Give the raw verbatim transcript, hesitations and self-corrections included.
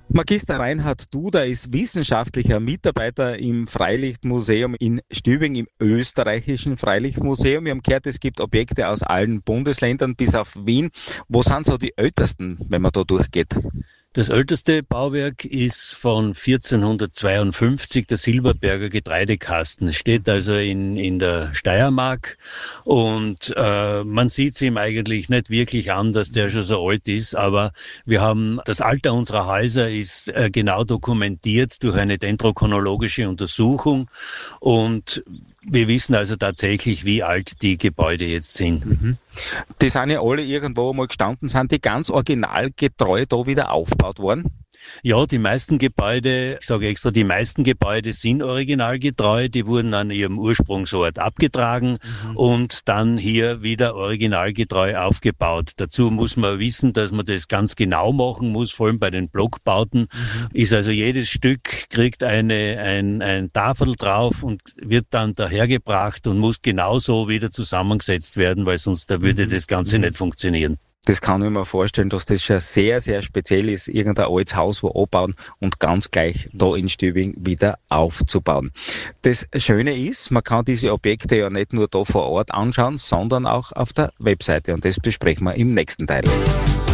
Magister Reinhard Duda ist wissenschaftlicher Mitarbeiter im Freilichtmuseum in Stübing, im österreichischen Freilichtmuseum. Wir haben gehört, es gibt Objekte aus allen Bundesländern bis auf Wien. Wo sind so die ältesten, wenn man da durchgeht? Das älteste Bauwerk ist von vierzehnhundertzweiundfünfzig, der Silberberger Getreidekasten. Es steht also in, in der Steiermark und äh, man sieht es ihm eigentlich nicht wirklich an, dass der schon so alt ist, aber wir haben, das Alter unserer Häuser ist äh, genau dokumentiert durch eine dendrochronologische Untersuchung und wir wissen also tatsächlich, wie alt die Gebäude jetzt sind. Mhm. Die sind ja alle irgendwo mal gestanden, sind die ganz originalgetreu da wieder aufgebaut worden? Ja, die meisten Gebäude, ich sage extra, die meisten Gebäude sind originalgetreu, die wurden an ihrem Ursprungsort abgetragen mhm. und dann hier wieder originalgetreu aufgebaut. Dazu muss man wissen, dass man das ganz genau machen muss, vor allem bei den Blockbauten. Mhm. Ist also jedes Stück kriegt eine ein, ein Tafel drauf und wird dann dahergebracht und muss genauso wieder zusammengesetzt werden, weil sonst da würde mhm. das Ganze mhm. nicht funktionieren. Das kann ich mir vorstellen, dass das schon sehr, sehr speziell ist, irgendein altes Haus wo abbauen und ganz gleich da in Stübing wieder aufzubauen. Das Schöne ist, man kann diese Objekte ja nicht nur da vor Ort anschauen, sondern auch auf der Webseite und das besprechen wir im nächsten Teil.